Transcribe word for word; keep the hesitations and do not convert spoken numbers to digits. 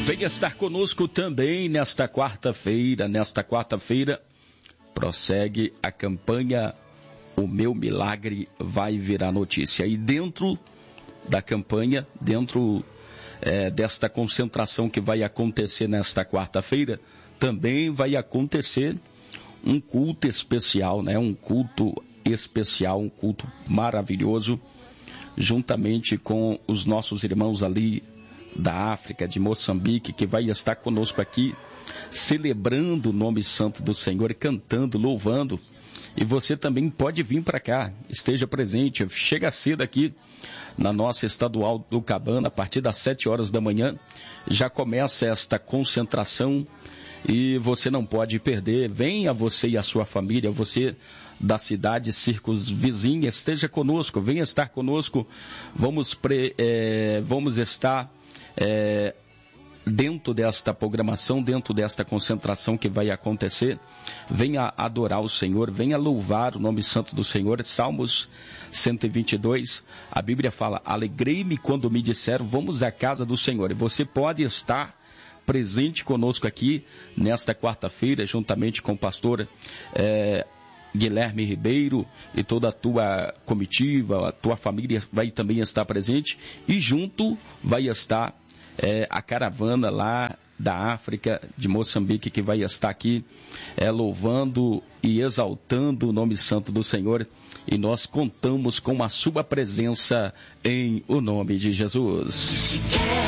Venha estar conosco também nesta quarta-feira. Nesta quarta-feira, prossegue a campanha O Meu Milagre Vai Virar Notícia. E dentro da campanha, dentro é, desta concentração que vai acontecer nesta quarta-feira, também vai acontecer um culto especial, né? Um culto especial, um culto maravilhoso, juntamente com os nossos irmãos ali da África, de Moçambique, que vai estar conosco aqui, celebrando o nome santo do Senhor, cantando, louvando. E você também pode vir para cá, esteja presente, chega cedo aqui na nossa estadual do Cabana, a partir das sete horas da manhã, já começa esta concentração e você não pode perder. Venha você e a sua família, você da cidade, círculos vizinhos, esteja conosco, venha estar conosco, vamos, pre, é, vamos estar é, dentro desta programação, dentro desta concentração que vai acontecer. Venha adorar o Senhor, venha louvar o nome santo do Senhor. Salmos cento e vinte e dois, a Bíblia fala: alegrei-me quando me disseram, vamos à casa do Senhor. E você pode estar presente conosco aqui nesta quarta-feira, juntamente com o pastor é, Guilherme Ribeiro e toda a tua comitiva, a tua família vai também estar presente, e junto vai estar é, a caravana lá da África, de Moçambique, que vai estar aqui é, louvando e exaltando o nome santo do Senhor, e nós contamos com a sua presença em o nome de Jesus.